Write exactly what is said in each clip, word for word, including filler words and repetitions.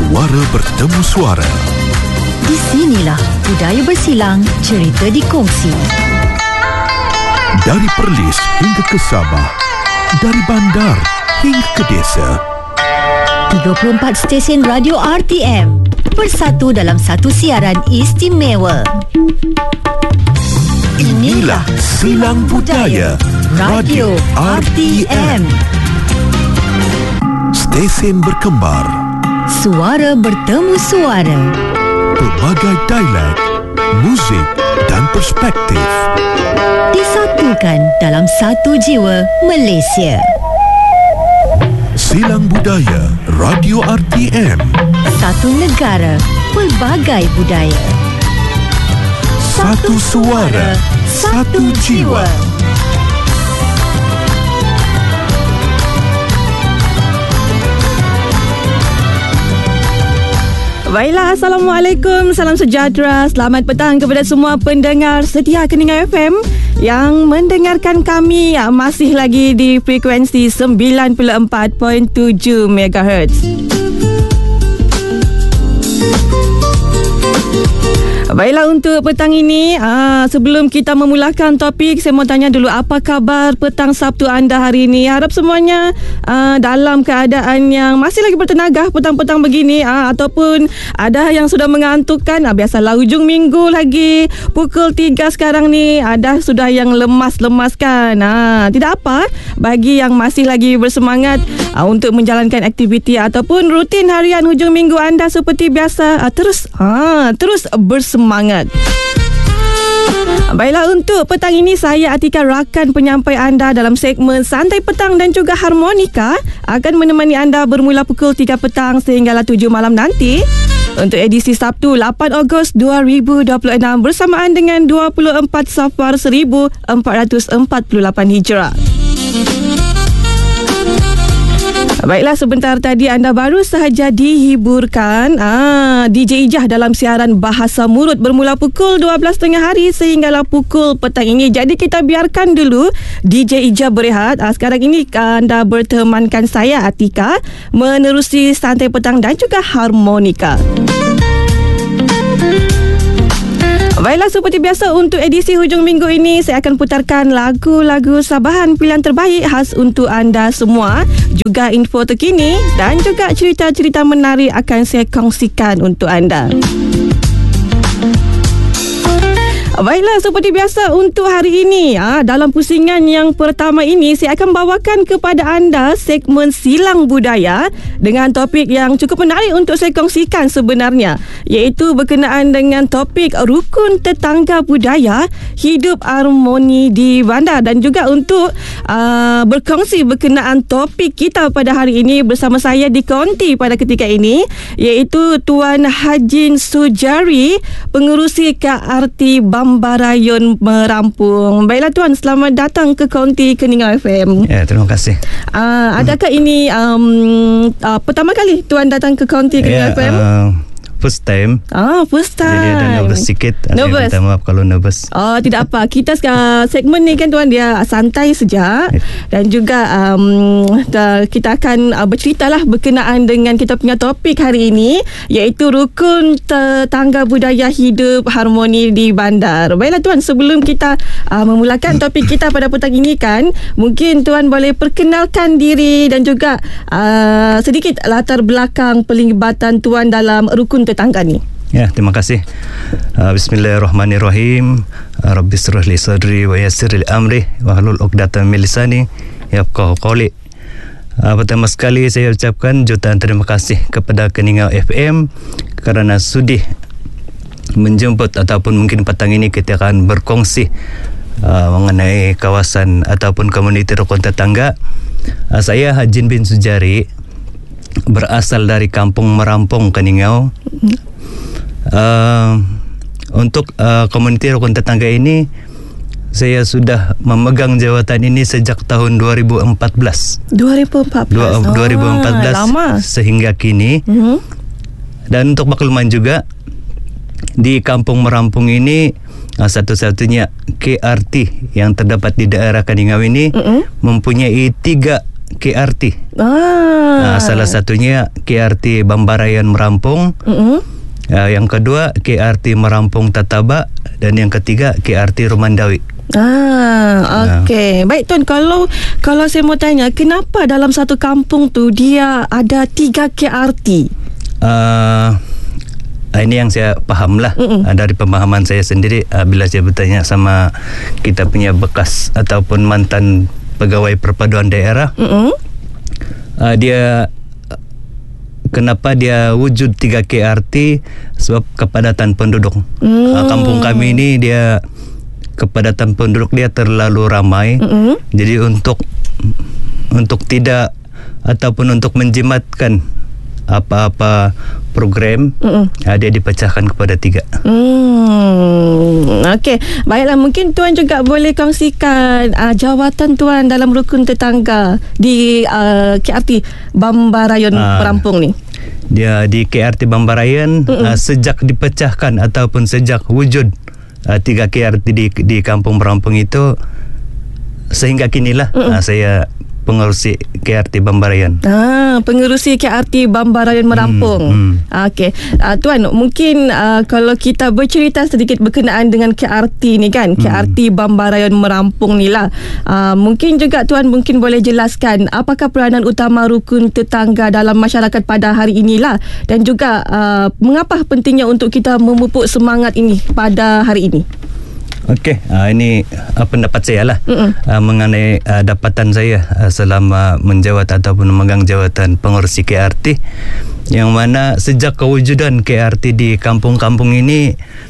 Suara bertemu suara. Di sinilah budaya bersilang, cerita dikongsi. Dari Perlis hingga ke Sabah, dari bandar hingga ke desa. tiga puluh empat stesen radio R T M bersatu dalam satu siaran istimewa. Inilah Silang Budaya Radio R T M. Stesen berkembar, suara bertemu suara. pelbagai dialek, muzik dan perspektif Disatukan dalam satu jiwa Malaysia. Silang Budaya Radio R T M. Satu negara, pelbagai budaya. Satu suara, satu jiwa. Baiklah, Assalamualaikum, salam sejahtera, selamat petang kepada semua pendengar setia Keningau F M yang mendengarkan kami masih lagi di frekuensi sembilan puluh empat perpuluhan tujuh megahertz. Baiklah, untuk petang ini, aa, sebelum kita memulakan topik, saya mau tanya dulu apa khabar petang Sabtu anda hari ini. Harap semuanya aa, dalam keadaan yang masih lagi bertenaga petang-petang begini, aa, ataupun ada yang sudah mengantukkan. Aa, biasalah hujung minggu lagi, pukul tiga sekarang ni, ada sudah yang lemas-lemas kan. Aa, tidak apa, bagi yang masih lagi bersemangat aa, untuk menjalankan aktiviti ataupun rutin harian hujung minggu anda seperti biasa, aa, terus aa, terus bersemangat. Semangat. Baiklah, untuk petang ini saya Atika, rakan penyampai anda dalam segmen Santai Petang dan juga Harmonika, akan menemani anda bermula pukul tiga petang sehinggalah tujuh malam nanti untuk edisi Sabtu lapan Ogos dua ribu dua puluh enam bersamaan dengan dua puluh empat Safar seribu empat ratus empat puluh lapan Hijrah. Baiklah, sebentar tadi anda baru sahaja dihiburkan ah, D J Ijah dalam siaran Bahasa Murut bermula pukul dua belas tiga puluh hari sehinggalah pukul petang ini. Jadi kita biarkan dulu D J Ijah berehat. ah, Sekarang ini anda bertemankan saya Atika menerusi Santai Petang dan juga Harmonika. Baiklah, seperti biasa untuk edisi hujung minggu ini saya akan putarkan lagu-lagu Sabahan pilihan terbaik khas untuk anda semua. Juga info terkini dan juga cerita-cerita menarik akan saya kongsikan untuk anda. Baiklah, seperti biasa untuk hari ini, ah, dalam pusingan yang pertama ini saya akan bawakan kepada anda segmen Silang Budaya dengan topik yang cukup menarik untuk saya kongsikan sebenarnya, iaitu berkenaan dengan topik Rukun Tetangga Budaya Hidup Harmoni di Bandar. Dan juga untuk uh, berkongsi berkenaan topik kita pada hari ini bersama saya di konti pada ketika ini, iaitu Tuan Hajin Sujari, pengerusi K R T Bambarayun Merampung. Baiklah Tuan, selamat datang ke konti Keningau F M. Ya, terima kasih. Uh, adakah hmm. ini um, uh, pertama kali Tuan datang ke konti Keningau ya, F M? Uh, first time. Ah, first time. Jadi ada nervous sikit. Nervous. Saya minta maaf kalau nervous. Oh, tidak apa. Kita uh, segmen ni kan Tuan, dia santai saja. Dan juga um, kita akan uh, berceritalah berkenaan dengan kita punya topik hari ini, iaitu Rukun Tetangga Budaya Hidup Harmoni di Bandar. Baiklah Tuan, sebelum kita uh, memulakan topik kita pada petang ini kan, mungkin Tuan boleh perkenalkan diri dan juga uh, sedikit latar belakang pelibatan Tuan dalam Rukun Tetangga ni. Ya, terima kasih. Uh, Bismillahirrahmanirrahim. Uh, Rabbi shrah li sadri wa yassir li amri wa hlul 'uqdatam min lisani yafqahu qawli. Uh, pertama sekali saya ucapkan jutaan terima kasih kepada Keningau F M kerana sudi menjemput ataupun mungkin petang ini kita akan berkongsi uh, mengenai kawasan ataupun komuniti rukun tetangga. Uh, saya Hajin bin Sujari, berasal dari Kampung Merampung, Keningau. Uh, untuk uh, komuniti rukun tetangga ini saya sudah memegang jawatan ini sejak tahun dua ribu empat belas. dua ribu empat belas. Dua, oh, dua ribu empat belas lama. Sehingga kini. Uh-huh. Dan untuk makluman juga, di Kampung Merampung ini uh, satu-satunya K R T yang terdapat di daerah Keningau ini uh-huh. mempunyai tiga K R T. Ah. Uh, salah satunya K R T Bambarayan Merampung. Mm-hmm. Uh, yang kedua K R T Merampung Tataba, dan yang ketiga K R T Rumandawi. Ah, okey. Uh. Baik Tuan, kalau kalau saya mau tanya, kenapa dalam satu kampung tu dia ada tiga K R T? Uh, ini yang saya faham lah. uh, dari pemahaman saya sendiri, uh, bila saya bertanya sama kita punya bekas ataupun mantan pegawai perpaduan daerah, uh, dia kenapa dia wujud tiga K R T, sebab kepadatan penduduk. mm. uh, kampung kami ini dia kepadatan penduduk dia terlalu ramai. uh, jadi untuk untuk tidak ataupun untuk menjimatkan apa-apa program, uh, dia dipecahkan kepada tiga. Hmm, okey. Baiklah, mungkin Tuan juga boleh kongsikan uh, jawatan Tuan dalam rukun tetangga di uh, K R T Bambarayan uh, Merampung ni. Dia di K R T Bambarayan, uh, sejak dipecahkan ataupun sejak wujud uh, tiga K R T di di kampung Merampung itu, sehingga kinilah uh, saya pengerusi K R T Bambarayan. Ah, pengerusi K R T Bambarayan Merampung. Hmm, hmm. Okey. Uh, Tuan, mungkin uh, kalau kita bercerita sedikit berkenaan dengan K R T ni kan, hmm. K R T Bambarayan Merampung ni lah. Uh, mungkin juga Tuan mungkin boleh jelaskan apakah peranan utama rukun tetangga dalam masyarakat pada hari inilah, dan juga uh, mengapa pentingnya untuk kita memupuk semangat ini pada hari ini. Okey, uh, ini uh, pendapat saya lah uh, mengenai uh, dapatan saya uh, selama menjawat ataupun memegang jawatan pengurusi K R T, yang mana sejak kewujudan K R T di kampung-kampung ini,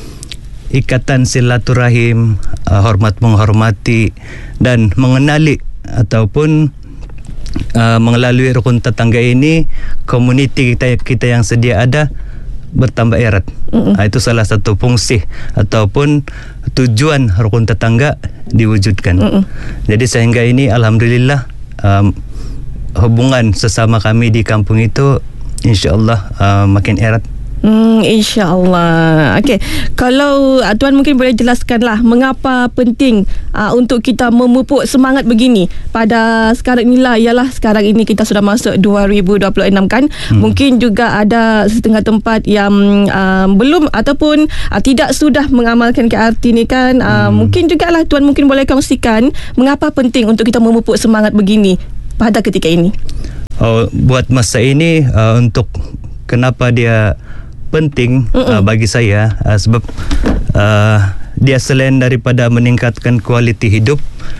ikatan silaturahim, uh, hormat menghormati dan mengenali ataupun uh, melalui rukun tetangga ini, komuniti kita kita yang sedia ada bertambah erat. Uh, itu salah satu fungsi ataupun tujuan rukun tetangga diwujudkan. Uh, Jadi sehingga ini alhamdulillah um, hubungan sesama kami di kampung itu insya-Allah uh, makin erat. Hmm, InsyaAllah. Okey, kalau uh, Tuan mungkin boleh jelaskanlah mengapa penting uh, untuk kita memupuk semangat begini pada sekarang inilah, ialah sekarang ini kita sudah masuk dua ribu dua puluh enam kan. Hmm. Mungkin juga ada setengah tempat yang uh, belum ataupun uh, tidak sudah mengamalkan K R T ni kan. Uh, hmm. Mungkin jugalah Tuan mungkin boleh kongsikan mengapa penting untuk kita memupuk semangat begini pada ketika ini. Oh, buat masa ini uh, untuk kenapa dia penting uh, bagi saya, uh, sebab uh, dia selain daripada meningkatkan kualiti hidup,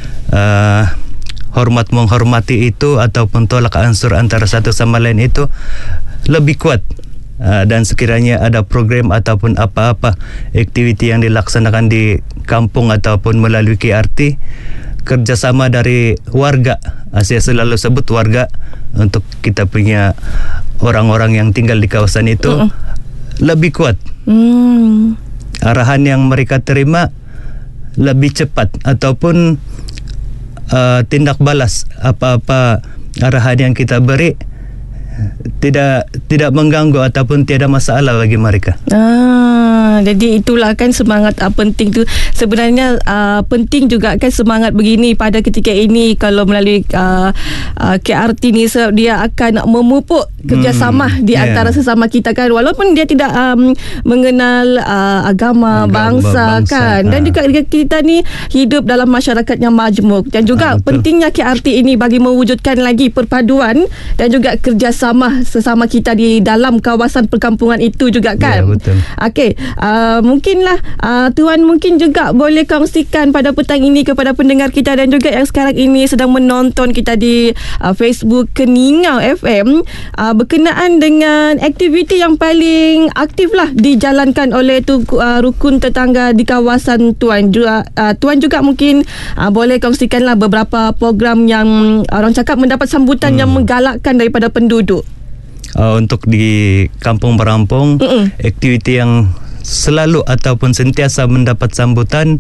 uh, hormat menghormati itu ataupun tolak ansur antara satu sama lain itu lebih kuat. Uh, dan sekiranya ada program ataupun apa-apa aktiviti yang dilaksanakan di kampung ataupun melalui K R T, kerjasama dari warga, uh, saya selalu sebut warga, untuk kita punya orang-orang yang tinggal di kawasan itu uh-uh. lebih kuat. Hmm. Arahan yang mereka terima lebih cepat ataupun uh, tindak balas apa-apa arahan yang kita beri tidak tidak mengganggu ataupun tiada masalah bagi mereka. Ah, jadi itulah kan semangat uh, penting tu. Sebenarnya uh, penting juga kan semangat begini pada ketika ini kalau melalui uh, uh, K R T ni, sebab dia akan memupuk kerjasama hmm, di antara yeah. sesama kita kan, walaupun dia tidak um, mengenal uh, agama, agama bangsa, bangsa kan, dan ha. juga kita ni hidup dalam masyarakat yang majmuk, dan juga ha, pentingnya K R T ini bagi mewujudkan lagi perpaduan dan juga kerjasama sama sesama kita di dalam kawasan perkampungan itu juga kan. Ya, betul. Okey, uh, mungkinlah uh, Tuan mungkin juga boleh kongsikan pada petang ini kepada pendengar kita dan juga yang sekarang ini sedang menonton kita di uh, Facebook Keningau F M uh, berkenaan dengan aktiviti yang paling aktif lah dijalankan oleh tu, uh, rukun tetangga di kawasan Tuan. Juga, uh, Tuan juga mungkin uh, boleh kongsikanlah beberapa program yang orang cakap mendapat sambutan hmm. yang menggalakkan daripada penduduk. Uh, untuk di Kampung Merampung, Mm-mm. aktiviti yang selalu ataupun sentiasa mendapat sambutan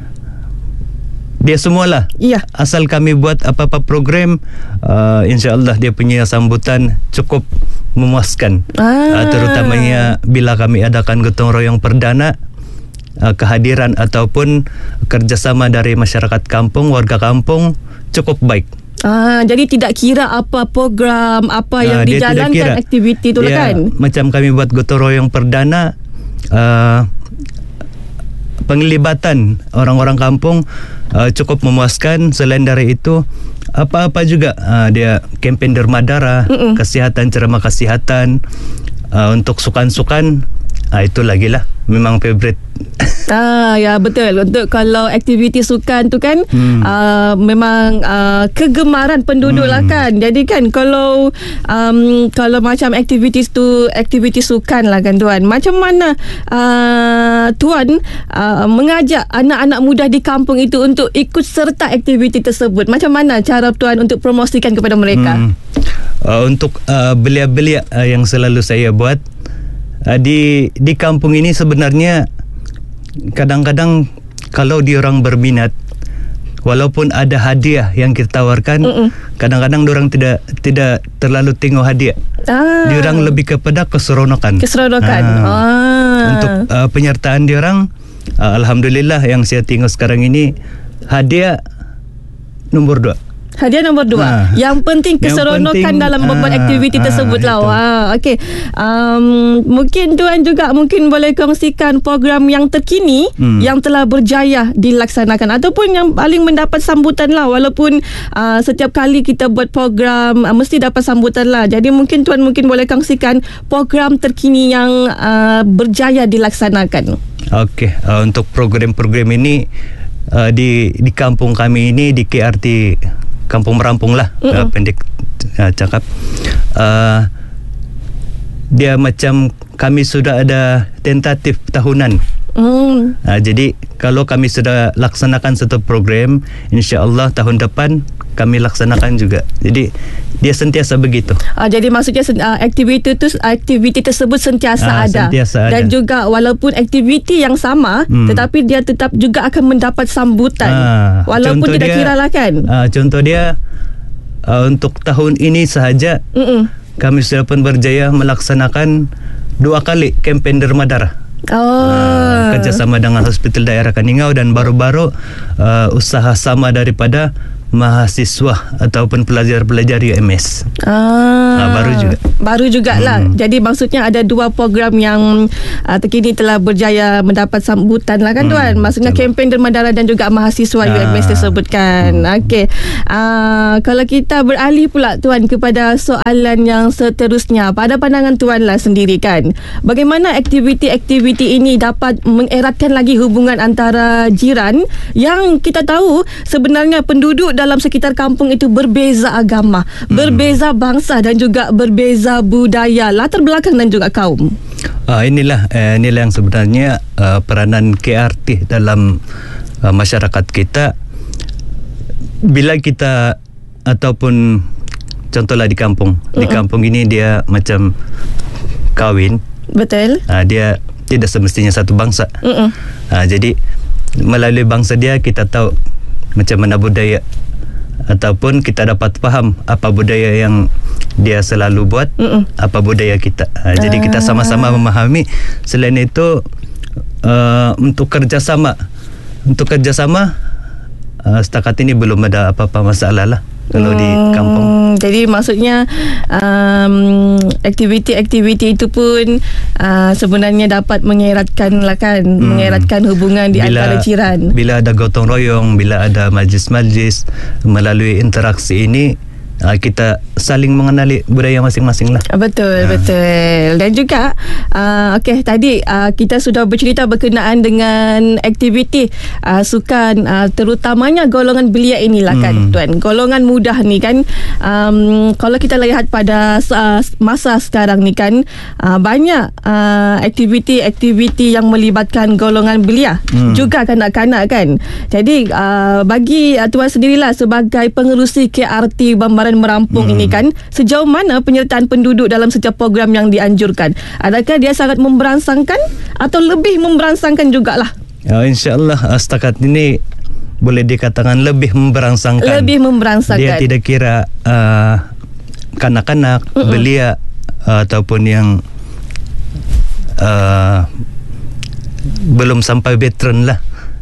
dia semualah. Yeah. Asal kami buat apa-apa program, uh, insya-Allah dia punya sambutan cukup memuaskan. Ah. Uh, terutamanya bila kami adakan gotong royong perdana, uh, kehadiran ataupun kerjasama dari masyarakat kampung, warga kampung cukup baik. Ah, jadi tidak kira apa program, apa yang Ah, dia tidak dijalankan kira. aktiviti tu lah Dia, kan. macam kami buat gotong royong perdana, uh, penglibatan orang-orang kampung uh, cukup memuaskan. Selain dari itu, apa-apa juga uh, dia kempen derma darah, Mm-mm. kesihatan, ceramah kesihatan, uh, untuk sukan-sukan, uh, itu lagi lah memang favorite. Ah, ya betul. Untuk kalau aktiviti sukan tu kan Hmm. uh, memang uh, kegemaran penduduk Hmm. lah kan. Jadi kan kalau um, kalau macam aktiviti tu aktiviti sukan lah kan tuan. Macam mana uh, tuan uh, mengajak anak-anak muda di kampung itu untuk ikut serta aktiviti tersebut? Macam mana cara tuan untuk promosikan kepada mereka? Hmm. Uh, untuk uh, belia-belia uh, yang selalu saya buat uh, di di kampung ini, sebenarnya kadang-kadang kalau diorang berminat, walaupun ada hadiah yang kita tawarkan, Mm-mm. kadang-kadang diorang tidak tidak terlalu tengok hadiah. Ah. Diorang lebih kepada keseronokan. Keseronokan. Ah. Ah. Untuk uh, penyertaan diorang, uh, alhamdulillah yang saya tengok sekarang ini, hadiah nomor dua. Hadiah nombor dua. Ha. Yang penting Yang keseronokan penting, dalam membuat ah, aktiviti ah, tersebut lah. itu. Wah, okey. Um, mungkin tuan juga mungkin boleh kongsikan program yang terkini Hmm. yang telah berjaya dilaksanakan ataupun yang paling mendapat sambutan lah, walaupun uh, setiap kali kita buat program uh, mesti dapat sambutan lah. Jadi mungkin tuan mungkin boleh kongsikan program terkini yang uh, berjaya dilaksanakan. Okey, uh, untuk program-program ini uh, di di kampung kami ini, di K R T Kampung Merampung lah, uh, pendek uh, cakap. Uh, dia macam kami sudah ada tentatif tahunan. Hmm. Uh, jadi kalau kami sudah laksanakan satu program, insya-Allah tahun depan kami laksanakan juga. Jadi dia sentiasa begitu. Uh, jadi maksudnya uh, aktiviti tu aktiviti tersebut Ah, sentiasa ada. sentiasa Dan ada. juga walaupun aktiviti yang sama, Hmm. tetapi dia tetap juga akan mendapat sambutan. Ah, walaupun contoh tidak dia- kira lah kan. Uh, contoh dia uh, untuk tahun ini sahaja Mm-mm. kami sudah pun berjaya melaksanakan dua kali kempen derma darah. Oh. Uh, kerjasama dengan Hospital Daerah Kaningau, dan baru-baru uh, usaha sama daripada mahasiswa ataupun pelajar-pelajar U M S. Ah, Ah, baru juga. Baru jugalah. Hmm. Jadi maksudnya ada dua program yang uh, terkini telah berjaya mendapat sambutan lah kan Hmm, tuan. Maksudnya betul. kempen derma darah dan juga mahasiswa U M S Ah. tersebut kan. Okey. Uh, kalau kita beralih pula tuan kepada soalan yang seterusnya, pada pandangan tuan lah sendiri kan, bagaimana aktiviti-aktiviti ini dapat mengeratkan lagi hubungan antara jiran yang kita tahu sebenarnya penduduk dalam sekitar kampung itu berbeza agama, hmm. berbeza bangsa dan juga berbeza budaya, latar belakang dan juga kaum. Uh, inilah uh, inilah yang sebenarnya uh, peranan K R T dalam uh, masyarakat kita. Bila kita ataupun contohlah di kampung, uh-uh. di kampung ini dia macam kahwin, Betul? uh, dia tidak semestinya satu bangsa. Uh-uh. Uh, jadi melalui bangsa dia kita tahu macam mana budaya, ataupun kita dapat faham apa budaya yang dia selalu buat, Mm-mm. apa budaya kita. Uh, jadi kita sama-sama memahami. Selain itu uh, untuk kerjasama, untuk kerjasama uh, setakat ini belum ada apa-apa masalah lah kalau di kampung. Hmm, jadi maksudnya um, aktiviti-aktiviti itu pun uh, sebenarnya dapat mengeratkan lah kan, hmm. mengeratkan hubungan di bila, antara jiran. Bila ada gotong royong, bila ada majlis-majlis, melalui interaksi ini uh, kita saling mengenali budaya masing-masing lah. Betul, ha. betul. Dan juga uh, okey, tadi uh, kita sudah bercerita berkenaan dengan aktiviti uh, sukan uh, terutamanya golongan belia inilah kan Hmm. tuan. Golongan muda ni kan, um, kalau kita lihat pada uh, masa sekarang ni kan, uh, banyak uh, aktiviti-aktiviti yang melibatkan golongan belia, Hmm. juga kanak-kanak kan. Jadi uh, bagi uh, tuan sendirilah sebagai pengerusi K R T Bambaran Merampung hmm. ini kan, sejauh mana penyertaan penduduk dalam setiap program yang dianjurkan? Adakah dia sangat memberangsangkan atau lebih memberangsangkan jugalah? Uh, InsyaAllah uh, setakat ini boleh dikatakan lebih memberangsangkan. Lebih memberangsangkan. Dia tidak kira uh, kanak-kanak, Mm-mm. belia uh, ataupun yang uh, belum sampai veteran lah.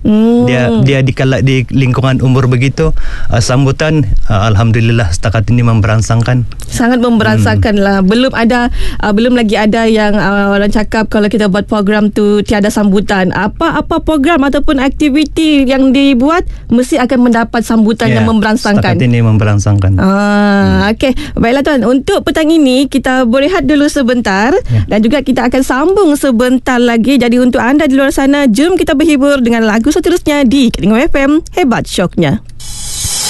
Hmm. Dia dia dikala di lingkungan umur begitu, uh, sambutan uh, alhamdulillah setakat ini memberangsangkan. Sangat memberangsangkan hmm. lah. Belum ada uh, belum lagi ada yang uh, orang cakap kalau kita buat program tu tiada sambutan. Apa-apa program ataupun aktiviti yang dibuat mesti akan mendapat sambutan Ya, yang memberangsangkan. Setakat ini memberangsangkan. Ah, hmm. Okey. Baiklah tuan, untuk petang ini kita berehat dulu sebentar Ya. dan juga kita akan sambung sebentar lagi. Jadi untuk anda di luar sana, jom kita berhibur dengan lagu seterusnya di Telinga F M. Hebat syoknya.